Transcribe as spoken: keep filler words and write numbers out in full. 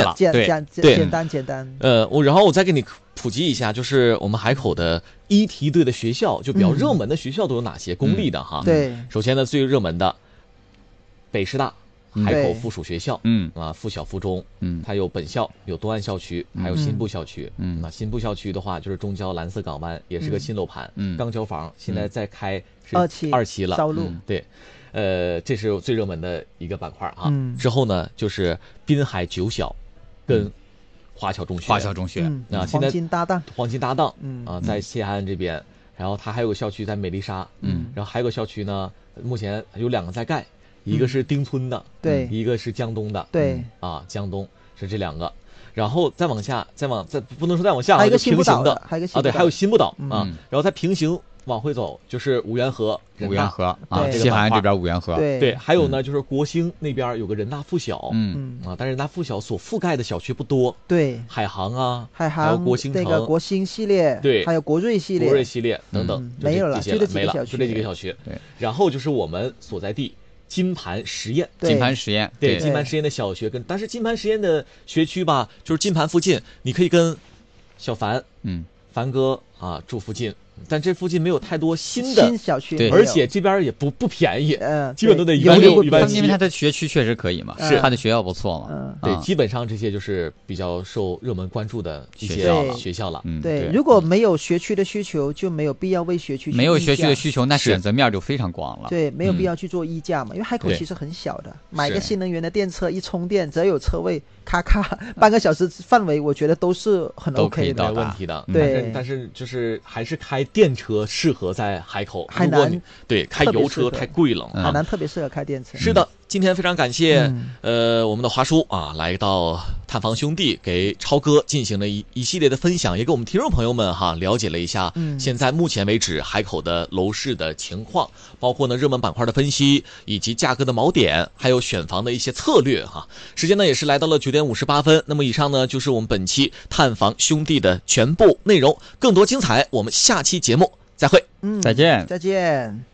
了， 简对简对， 简单简单。 呃，我然后我再给你普及一下，就是我们海口的一梯队的学校，就比较热门的学校都有哪些？公立的哈。 对， 首先呢，最热门的北师大。海口附属学校， 嗯啊，附小附中， 嗯， 它有本校，有东岸校区，还有新部校区， 嗯， 那新部校区的话就是中交蓝色港湾，也是个新楼盘， 嗯， 钢交房，现在在开是二期二期了， 招录， 对，呃，这是最热门的一个板块啊。 嗯， 之后呢，就是滨海九小，跟华侨中学， 华侨中学啊，现在黄金搭档， 黄金搭档， 嗯啊，在西海岸这边，然后它还有个校区在美丽沙， 嗯， 然后还有个校区呢，目前有两个在盖。一个是丁村的， 对， 一个是江东的， 对， 啊，江东是这两个，然后再往下，再往再不能说再往下， 还有一个平行的， 还有一个啊，对，还有新不岛啊， 然后再平行往回走就是五缘河， 五缘河啊， 这个西海岸这边五缘河， 对对，还有呢就是国兴那边有个人大附小， 嗯啊，但是人大附小所覆盖的小区不多， 对， 海航啊， 海航， 还有国兴城， 那个国兴系列， 对， 还有国瑞系列， 国瑞系列等等， 没有了， 就这没了， 就这几个小区， 对， 然后就是我们所在地。金盘实验， 金盘实验， 对，金盘实验的小学跟，但是金盘实验的学区吧，就是金盘附近，你可以跟小凡， 嗯， 凡哥啊住附近，但这附近没有太多新的新小区， 对， 而且这边也不不便宜， 嗯， 基本都得一万六、一万七， 因为它的学区确实可以嘛， 是它的学校不错嘛， 嗯， 对，基本上这些就是比较受热门关注的一些学校了， 嗯， 对，如果没有学区的需求，就没有必要为学区没有学区的需求，那选择面就非常广了， 对，没有必要去做溢价嘛，因为海口其实很小的，买个新能源的电车一充电，只要有车位，咔咔半个小时范围，我觉得都是很 OK 的，没问题的， 对， 但是就是还是开电车适合在海口， 海南对，开油车太贵了， 海南特别适合开电车。 是的，今天非常感谢呃我们的华叔啊，来到探访兄弟，给超哥进行了一一系列的分享，也给我们听众朋友们哈了解了一下现在目前为止海口的楼市的情况，包括呢热门板块的分析，以及价格的锚点，还有选房的一些策略哈。时间呢也是来到了九点五十八分，那么以上呢就是我们本期探访兄弟的全部内容，更多精彩我们下期节目再会， 嗯， 再见， 再见。